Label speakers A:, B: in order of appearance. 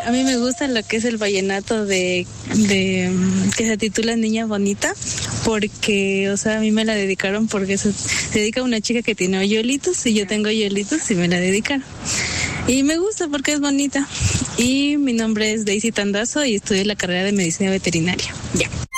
A: a mí me gusta lo que es el vallenato de que se titula Niña Bonita, porque, o sea, a mí me la dedicaron porque se dedica a una chica que tiene hoyuelitos y yo tengo hoyuelitos y me la dedicaron. Y me gusta porque es bonita. Y mi nombre es Daisy Tandazo y estudio la carrera de medicina veterinaria. Ya.